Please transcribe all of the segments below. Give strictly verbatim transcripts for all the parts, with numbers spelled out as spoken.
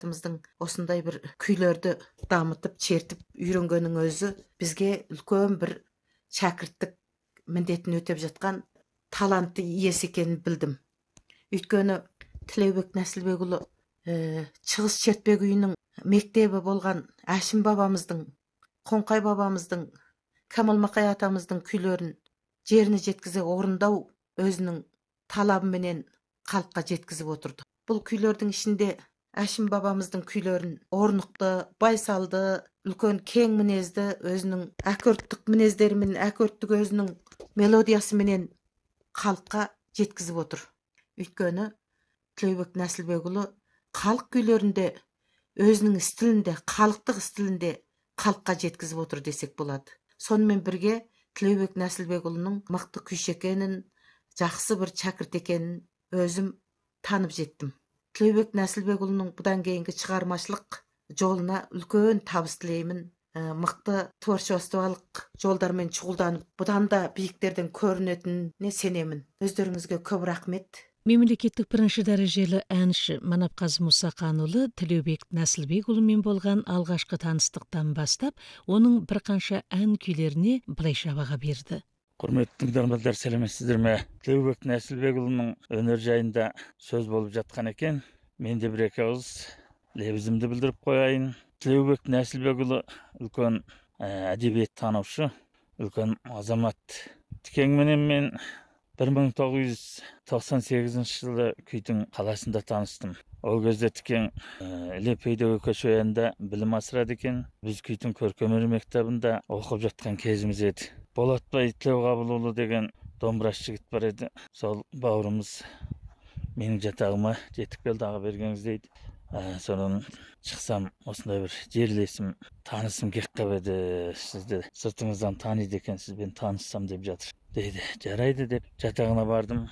Тымыздың осындай бір күйлерді дамытып, чертіп үйренгеннің өзі бізге үлкен бір шәкірттік міндетін өтеп жатқан талантты иесі екенін білдім. Өйткені Тілеубек Нәсілбекұлы ә, Шығыс Шертпек үйінің мектебі болған Әшім бабамыздың, Қоңқай бабамыздың, Камал Мақай атамыздың күйлерін жеріне жеткізе орындау өзінің талабыменен халыққа жеткізіп отырды. Бұл күйлердің ішінде Әшім бабамыздың күйлерін орнықты, байсалды, үлкен кең мінезді, өзінің әкөрттік мінездерімен, әкөрттік өзінің мелодиясыменен халыққа жеткізіп отыр. Өйткені Тілеубек Нәсілбекұлы халық күйлерінде өзінің стилінде, халықтық стилінде халыққа жеткізіп отыр десек болады. Сонымен бірге Тілеубек Нәсілбекұлының мықты күйші екенін, жақсы бір шәкірт екенін өзім танып жеттім. Тілеубек Нәсілбекұлының бұдан кейінгі шығармашылық жолына үлкен табыс тілеймін. Ә, мықты творчестволық жолдармен шұғылданып, бұдан да биіктерден көрінетініне сенемін. Өздеріңізге көп рахмет. Мемлекеттік бірінші дәрежелі әнші Манапқазы Мұсақанұлы Тілеубек Нәсілбекұлымен болған алғашқы таныстықтан бастап, оның бір қанша ән күйлеріне былайша баға берді. Құрметті тыңдармандар, сәлеметсіздер ме? Тілеубек Нәсілбекұлының өнер жайында сөз болып жатқан екен. Мен де бір екі ауыз лебізімді білдіріп қояйын. Тілеубек Нәсілбекұлы үлкен әдебиет танушы, үлкен азамат. Тікеңменен мен бір мың тоғыз жүз тоқсан сегізінші жылы Күйтің қаласында таныстым. Ол кезде Тікең Іле педагог көшеуенде білім асырады екен. Біз Күйтің көркемөнер мектебінде оқып жатқан кезіміз еді. Болатбай Тілеуғабылұлы деген домбырашы жігіт бар еді. Сол бауырымыз менің жатағыма жетіп келді, аға бергеңіз дейді. Сонан шықсам, осындай бір жерлесім, танысым кеп қап еді, сізді сыртыңыздан таниды екенсіз, бен таныссам деп жатыр дейді. Жарайды деп жатағына бардым.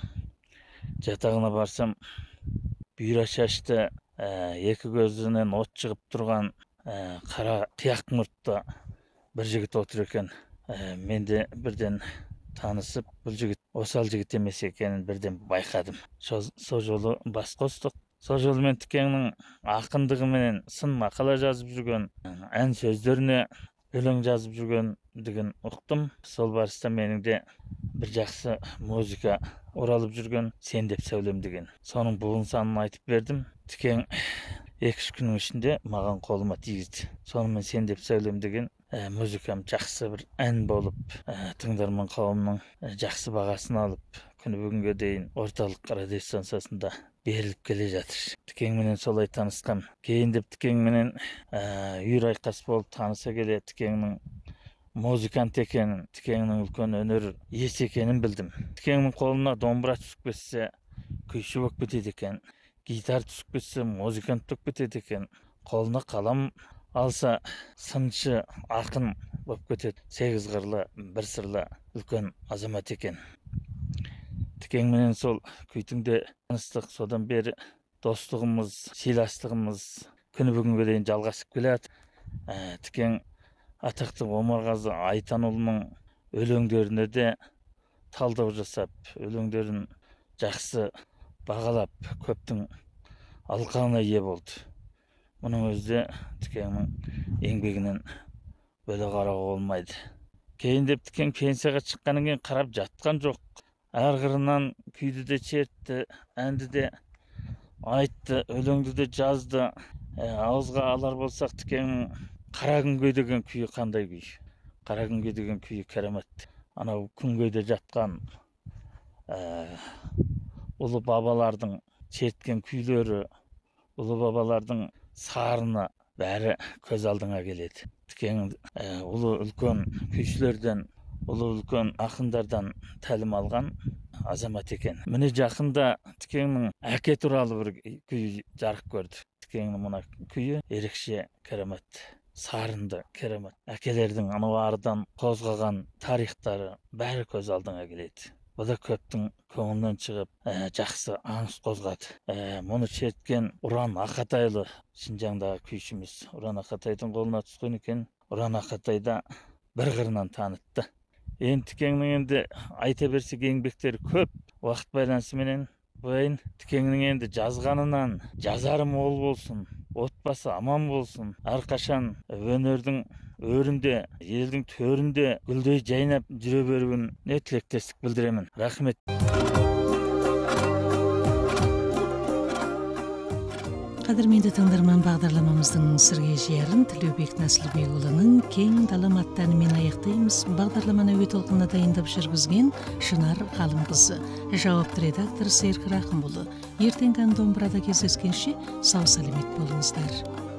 Жатағына барсам, бұйра шашты, екі көзінен от шығып тұрған қара қияқ мұртты бір жігіт отыр екен. Мен де бірден танысып, бұл жігіт осал жігіт емес екенін бірден байқадым. Сол жолы бас қостық. Сол жолы мен Тікеңнің ақындығыменен сын мақала жазып жүрген, ән сөздеріне өлең жазып жүрген деген ұқтым. Сол барыста менің де бір жақсы музыка оралып жүрген Сен деп сәулем деген. Соның буын санын айтып бердім. Тікең екі-үш күннің ішінде маған қолыма тигізді. Сонымен Сен деп сәулем деген ә, музыкам жақсы бір ән болып, ә, тыңдарман қауымның ә, жақсы бағасын алып, күні бүгінге дейін орталық радиостанциясында беріліп келе жатыр. Тікеңменен солай танысқам. Кейін деп Тікеңменен ә, үйір айқас болып таныса келе Тікеңнің музыкант екенін, Тікеңнің үлкен өнер иесі екенін білдім. Тікеңнің қолына домбыра түсіп кетсе, күйші болып кетеді екен. Гитар түсіп кетсе, музыкант болып кетеді екен. Қолына қалам алса, сыншы, ақын болып кетеді. Сегіз қырлы, бір сырлы үлкен азамат екен. Тікеңменен сол Күйтіңде таныстық, содан бері достығымыз, сыйластығымыз күні бүгінге дейін жалғасып келеді. Ә, Тікең атақты Омарғазы Айтанұлының өлеңдеріне де талдау жасап, өлеңдерін жақсы бағалап, көптің алқағына ие болды. Мұның өзі Тікеңнің еңбегінен бөле қарауға болмайды. Кейін деп Тікең пенсияға шыққаннан кейін қарап жатқан жоқ. Әр қырынан күйді де чертті, әнді де айтты, өлеңді де жазды. Ә, ауызға алар болсақ, Тікеңнің Қара күнге деген күйі қандай күй? Қара күнге деген күйі керемет. Анау күнгейде жатқан ә, ұлы бабалардың черткен күйлері, ұлы бабалардың сарыны бәрі көз алдыңа келеді. Тікең ә, ұлы үлкен күйшілерден, ұлы үлкен ақындардан тәлім алған азамат екен. Міне жақында Тікеңнің әке туралы бір күй жарық көрді. Тікеңнің мына күйі ерекше керемет, сарынды, керемет. Әкелердің анау арыдан қозғаған тарихтары бәрі көз алдыңа келеді. Бұл да көптің көңілінен шығып, ә, жақсы аңыс қозғады. Ә, мұны шерткен Ұран Ақатайлы, Шинжаңдағы күйшіміз. Ұран Ақатайдың қолына түскен екен. Ұран Ақатайда бір қырынан танытты. Енді Тікеңнің енді айта берсек еңбектері көп. Уақыт байланысыменен Тікеңнің енді жазғанынан жазары мол болсын, отбасы аман болсын. Әрқашан өнердің өрінде, елдің төрінде гүлдей жайнап жүре беруіне тілектестік білдіремін. Рахмет. Қадірменді тыңдарман, бағдарламамыздың сырге жиярын Тілеубек Нәсілбекұлының кең далам аттанымен аяқтаймыз. Бағдарламаны өте толқынына дайындап жүргізген Шынар Ғалымқызы, жауапты редактор Серік Рахымұлы. Ертеңгі домбырада кездескенше сау саламет болыңыздар.